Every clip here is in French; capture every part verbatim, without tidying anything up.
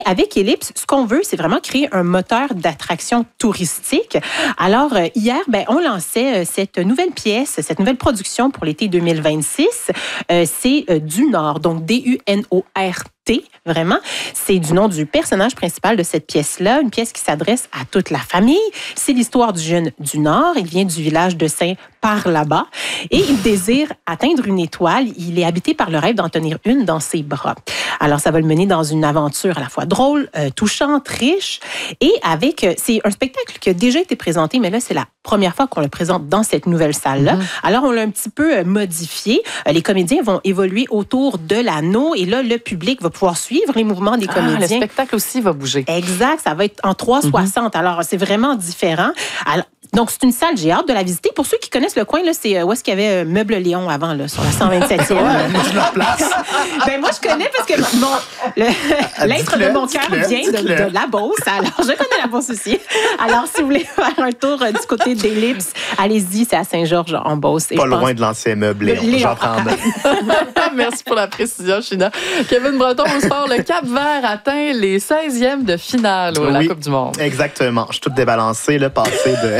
Avec Ellipse, ce qu'on veut, c'est vraiment créer un moteur d'attraction touristique. Alors, euh, hier, ben, on lançait euh, cette nouvelle pièce, cette nouvelle production pour l'été deux mille vingt-six. Euh, c'est euh, Du Nord, donc D U N O R T, vraiment. C'est du nom du personnage principal de cette pièce-là, une pièce qui s'adresse à toute la famille. C'est l'histoire du jeune du Nord. Il vient du village de Saint-Par-là-bas et il désire atteindre une étoile. Il est habité par le rêve d'en tenir une dans ses bras. Alors, ça va le mener dans une aventure à la fois drôle, euh, touchante, riche et avec... Euh, c'est un spectacle qui a déjà été présenté, mais là, c'est la première fois qu'on le présente dans cette nouvelle salle-là. Mm-hmm. Alors, on l'a un petit peu euh, modifié. Euh, les comédiens vont évoluer autour de l'anneau et là, le public va pouvoir suivre les mouvements des comédiens. Ah, le spectacle aussi va bouger. Exact, ça va être en trois cent soixante. Mm-hmm. Alors, c'est vraiment différent. Alors, donc, c'est une salle, j'ai hâte de la visiter. Pour ceux qui connaissent le coin, là, c'est où est-ce qu'il y avait Meuble Léon avant, là, sur la cent vingt-septième. Tu leur place. Ben moi, je connais parce que mon, le, l'être de mon cœur vient de, de la Beauce. Alors, je connais la Beauce aussi. Alors, si vous voulez faire un tour euh, du côté d'Ellipse, allez-y, c'est à Saint-Georges, en Beauce. Et Pas loin pense... de l'ancien Meuble Léon. Léon. J'en prends. Merci pour la précision, China. Kevin Breton au sport. Le Cap-Vert atteint les seizièmes de finale à oui, la Coupe du Monde. Exactement. Je suis tout débalancé, là, passé de...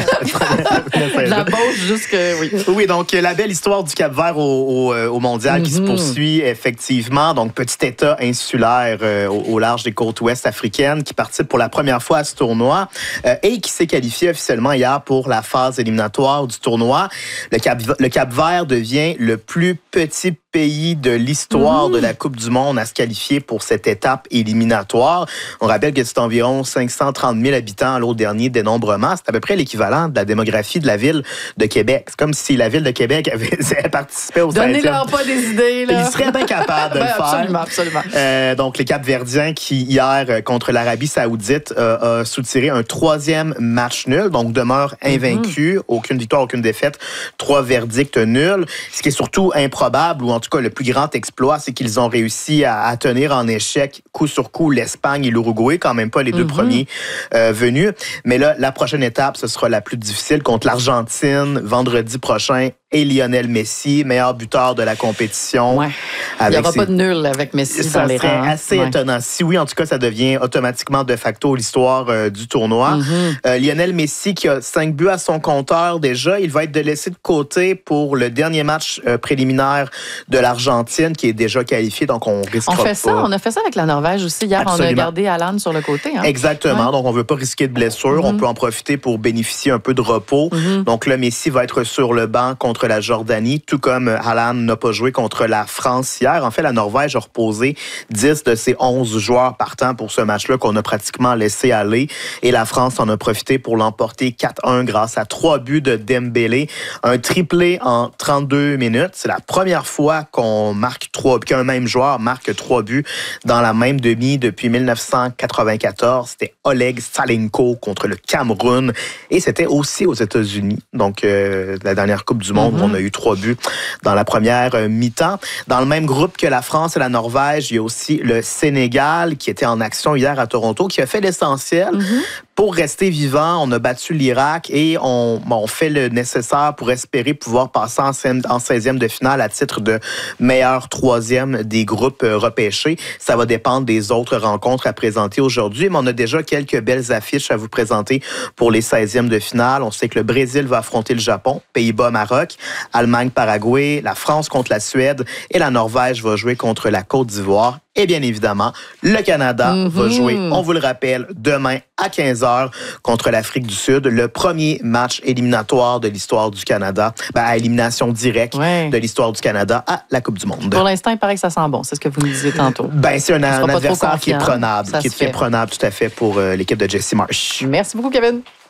la Beauce jusque... Oui. Oui, donc la belle histoire du Cap-Vert au, au, au mondial mm-hmm. qui se poursuit effectivement. Donc, petit État insulaire euh, au, au large des côtes ouest africaines qui participe pour la première fois à ce tournoi euh, et qui s'est qualifié officiellement hier pour la phase éliminatoire du tournoi. Le Cap, le Cap-Vert devient le plus petit pays de l'histoire mmh. de la Coupe du Monde à se qualifier pour cette étape éliminatoire. On rappelle que c'est environ cinq cent trente mille habitants à l'autre dernier dénombrement. C'est à peu près l'équivalent de la démographie de la ville de Québec. C'est comme si la ville de Québec avait participé au Donnez-leur pas des idées, là. Ils seraient incapables de ben, le faire. Absolument, absolument. Euh, donc, les Cap-Verdiens qui, hier, contre l'Arabie Saoudite, euh, a soutiré un troisième match nul, donc demeure invaincu. Mm-hmm. Aucune victoire, aucune défaite. Trois verdicts nuls. Ce qui est surtout improbable, ou en tout cas le plus grand exploit, c'est qu'ils ont réussi à, à tenir en échec coup sur coup l'Espagne et l'Uruguay, quand même pas les deux mm-hmm. premiers euh, venus. Mais là, la prochaine étape, ce sera la plus difficile contre l'Argentine vendredi prochain. Et Lionel Messi, meilleur buteur de la compétition. Ouais. Il n'y aura ses... pas de nul avec Messi ça dans les rangs. Ça serait assez ouais. étonnant. Si oui, en tout cas, ça devient automatiquement de facto l'histoire euh, du tournoi. Mm-hmm. Euh, Lionel Messi qui a cinq buts à son compteur déjà, il va être de laissé de côté pour le dernier match euh, préliminaire de l'Argentine qui est déjà qualifié, donc on risquera on fait pas. Ça, on a fait ça avec la Norvège aussi. Hier, Absolument. on a gardé Alan sur le côté. Hein? Exactement, ouais. donc on ne veut pas risquer de blessure. Mm-hmm. On peut en profiter pour bénéficier un peu de repos. Mm-hmm. Donc là, Messi va être sur le banc contre la Jordanie, tout comme Haaland n'a pas joué contre la France hier. En fait, la Norvège a reposé dix de ses onze joueurs partants pour ce match-là qu'on a pratiquement laissé aller. Et la France en a profité pour l'emporter quatre un grâce à trois buts de Dembélé. Un triplé en trente-deux minutes. C'est la première fois qu'on marque trois, qu'un même joueur marque trois buts dans la même demi depuis dix-neuf cent quatre-vingt-quatorze. C'était Oleg Salenko contre le Cameroun. Et c'était aussi aux États-Unis. Donc, euh, la dernière Coupe du Monde, mm-hmm. on a eu trois buts dans la première euh, mi-temps. Dans le même groupe que la France et la Norvège, il y a aussi le Sénégal qui était en action hier à Toronto, qui a fait l'essentiel. Mm-hmm. Pour rester vivant, on a battu l'Irak et on, bon, on fait le nécessaire pour espérer pouvoir passer en seizième de finale à titre de meilleur troisième des groupes repêchés. Ça va dépendre des autres rencontres à présenter aujourd'hui, mais on a déjà quelques belles affiches à vous présenter pour les seizièmes de finale. On sait que le Brésil va affronter le Japon, Pays-Bas, Maroc, Allemagne, Paraguay, la France contre la Suède et la Norvège va jouer contre la Côte d'Ivoire. Et bien évidemment, le Canada mm-hmm. va jouer, on vous le rappelle, demain à quinze heures contre l'Afrique du Sud. Le premier match éliminatoire de l'histoire du Canada, ben, à élimination directe ouais. de l'histoire du Canada à la Coupe du Monde. Pour l'instant, il paraît que ça sent bon, c'est ce que vous nous disiez tantôt. Ben, c'est un, un adversaire qui est prenable, ça qui est prenable tout à fait pour euh, l'équipe de Jesse Marsch. Merci beaucoup, Kevin.